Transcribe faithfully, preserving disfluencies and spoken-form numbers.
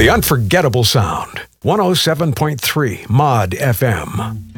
The unforgettable sound. one oh seven point three Mod F M.